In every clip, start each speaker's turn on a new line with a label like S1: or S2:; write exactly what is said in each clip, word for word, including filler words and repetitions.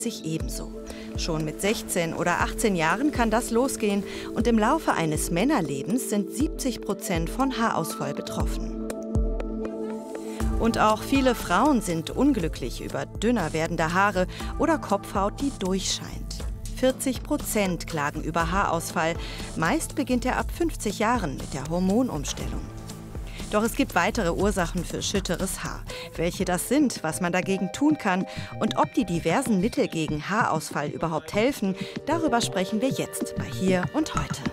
S1: sich ebenso. Schon mit sechzehn oder achtzehn Jahren kann das losgehen und im Laufe eines Männerlebens sind siebzig Prozent von Haarausfall betroffen. Und auch viele Frauen sind unglücklich über dünner werdende Haare oder Kopfhaut, die durchscheint. vierzig Prozent klagen über Haarausfall. Meist beginnt er ab fünfzig Jahren mit der Hormonumstellung. Doch es gibt weitere Ursachen für schütteres Haar. Welche das sind, was man dagegen tun kann und ob die diversen Mittel gegen Haarausfall überhaupt helfen, darüber sprechen wir jetzt bei Hier und Heute.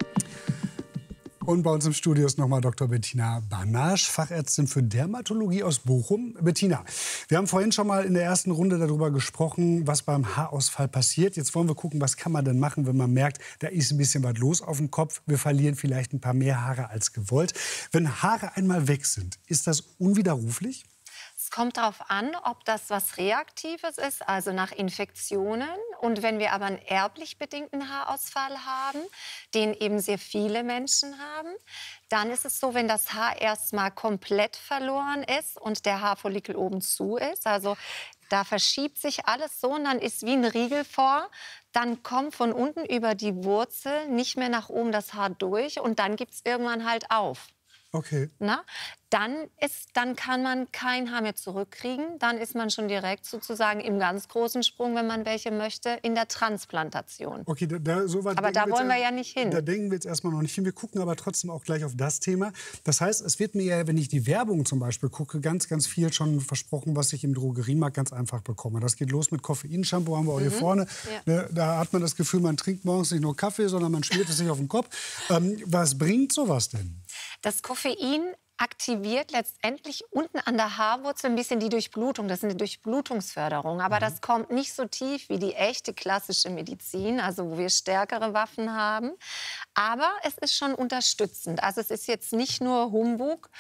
S2: Und bei uns im Studio ist nochmal Doktor Bettina Banasch, Fachärztin für Dermatologie aus Bochum. Bettina, wir haben vorhin schon mal in der ersten Runde darüber gesprochen, was beim Haarausfall passiert. Jetzt wollen wir gucken, was kann man denn machen, wenn man merkt, da ist ein bisschen was los auf dem Kopf. Wir verlieren vielleicht ein paar mehr Haare als gewollt. Wenn Haare einmal weg sind, ist das unwiderruflich?
S3: Es kommt darauf an, ob das was Reaktives ist, also nach Infektionen. Und wenn wir aber einen erblich bedingten Haarausfall haben, den eben sehr viele Menschen haben, dann ist es so, wenn das Haar erstmal komplett verloren ist und der Haarfollikel oben zu ist, also da verschiebt sich alles so und dann ist wie ein Riegel vor, dann kommt von unten über die Wurzel nicht mehr nach oben das Haar durch und dann gibt es irgendwann halt auf.
S2: Okay.
S3: Na? Dann, ist, dann kann man kein Haar mehr zurückkriegen. Dann ist man schon direkt sozusagen im ganz großen Sprung, wenn man welche möchte, in der Transplantation.
S2: Okay, da, da, so weit
S3: aber da
S2: wir
S3: wollen
S2: jetzt,
S3: wir ja nicht hin.
S2: Da denken wir jetzt erstmal noch nicht hin. Wir gucken aber trotzdem auch gleich auf das Thema. Das heißt, es wird mir ja, wenn ich die Werbung zum Beispiel gucke, ganz, ganz viel schon versprochen, was ich im Drogeriemarkt ganz einfach bekomme. Das geht los mit Koffeinshampoo, haben wir auch mhm. hier vorne. Ja. Da hat man das Gefühl, man trinkt morgens nicht nur Kaffee, sondern man schmiert es sich auf den Kopf. Ähm, was bringt sowas denn?
S3: Das Koffein aktiviert letztendlich unten an der Haarwurzel ein bisschen die Durchblutung. Das ist eine Durchblutungsförderung. Aber mhm. das kommt nicht so tief wie die echte klassische Medizin, also wo wir stärkere Waffen haben. Aber es ist schon unterstützend. Also es ist jetzt nicht nur Humbug.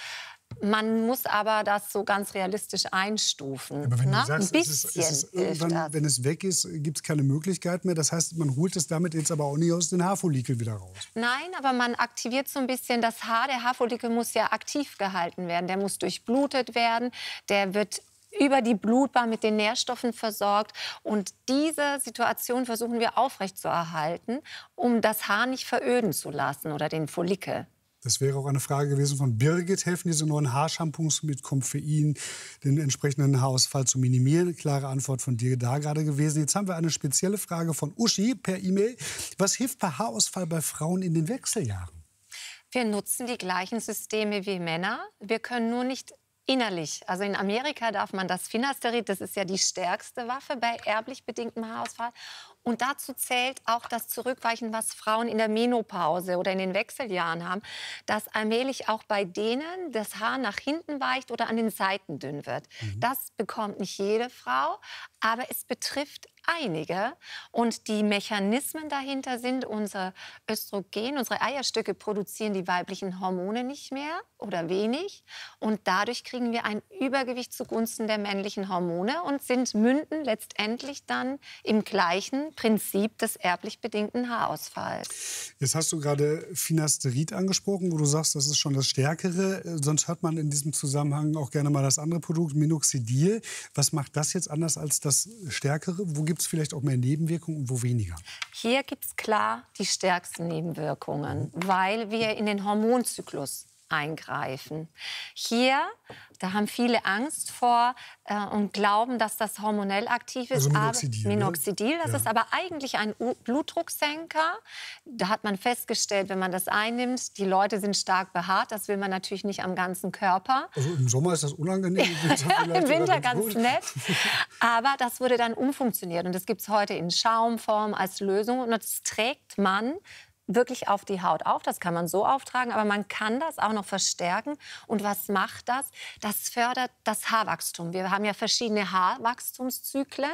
S3: Man muss aber das so ganz realistisch einstufen.
S2: Aber wenn
S3: Na?
S2: du sagst,
S3: ein
S2: es ist,
S3: bisschen
S2: es ist irgendwann, wenn es weg ist, gibt es keine Möglichkeit mehr. Das heißt, man holt es damit jetzt aber auch nicht aus den Haarfollikel wieder raus.
S3: Nein, aber man aktiviert so ein bisschen das Haar. Der Haarfollikel muss ja aktiv gehalten werden. Der muss durchblutet werden. Der wird über die Blutbahn mit den Nährstoffen versorgt. Und diese Situation versuchen wir aufrechtzuerhalten, um das Haar nicht veröden zu lassen oder den Follikel.
S2: Das wäre auch eine Frage gewesen von Birgit. Helfen diese neuen Haarshampoos mit Koffein, den entsprechenden Haarausfall zu minimieren? Klare Antwort von dir da gerade gewesen. Jetzt haben wir eine spezielle Frage von Uschi per E-Mail. Was hilft bei Haarausfall bei Frauen in den Wechseljahren?
S3: Wir nutzen die gleichen Systeme wie Männer. Wir können nur nicht innerlich. Also in Amerika darf man das Finasterid, das ist ja die stärkste Waffe bei erblich bedingtem Haarausfall. Und dazu zählt auch das Zurückweichen, was Frauen in der Menopause oder in den Wechseljahren haben, dass allmählich auch bei denen das Haar nach hinten weicht oder an den Seiten dünn wird. Mhm. Das bekommt nicht jede Frau, aber es betrifft einige. Und die Mechanismen dahinter sind, unser Östrogen, unsere Eierstöcke produzieren die weiblichen Hormone nicht mehr oder wenig. Und dadurch kriegen wir ein Übergewicht zugunsten der männlichen Hormone und sind münden letztendlich dann im gleichen Prinzip des erblich bedingten Haarausfalls.
S2: Jetzt hast du gerade Finasterid angesprochen, wo du sagst, das ist schon das Stärkere. Sonst hört man in diesem Zusammenhang auch gerne mal das andere Produkt, Minoxidil. Was macht das jetzt anders als das Stärkere? Wo gibt es vielleicht auch mehr Nebenwirkungen und wo weniger?
S3: Hier gibt es klar die stärksten Nebenwirkungen, weil wir in den Hormonzyklus eingreifen. Hier, da haben viele Angst vor äh, und glauben, dass das hormonell aktiv ist.
S2: Also Minoxidil,
S3: aber, Minoxidil, das
S2: ja.
S3: ist aber eigentlich ein U Blutdrucksenker. Da hat man festgestellt, wenn man das einnimmt, die Leute sind stark behaart. Das will man natürlich nicht am ganzen Körper.
S2: Also im Sommer ist das unangenehm. Im Winter,
S3: Im Winter ganz
S2: gut.
S3: nett. Aber das wurde dann umfunktioniert. Und das gibt es heute in Schaumform als Lösung. Und das trägt man wirklich auf die Haut auf. Das kann man so auftragen, aber man kann das auch noch verstärken. Und was macht das? Das fördert das Haarwachstum. Wir haben ja verschiedene Haarwachstumszyklen.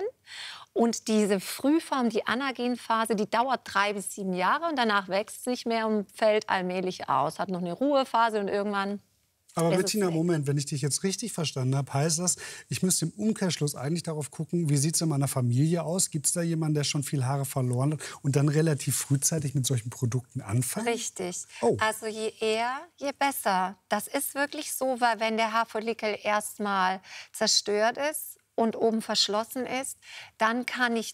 S3: Und diese Frühform, die Anagenphase, die dauert drei bis sieben Jahre. Und danach wächst es nicht mehr und fällt allmählich aus. Hat noch eine Ruhephase und irgendwann...
S2: Aber Bettina, Moment, wenn ich dich jetzt richtig verstanden habe, heißt das, ich müsste im Umkehrschluss eigentlich darauf gucken, wie sieht es in meiner Familie aus? Gibt es da jemanden, der schon viel Haare verloren hat und dann relativ frühzeitig mit solchen Produkten anfangen?
S3: Richtig.
S2: Oh.
S3: Also je eher, je besser. Das ist wirklich so, weil wenn der Haarfollikel erstmal zerstört ist, und oben verschlossen ist, dann kann ich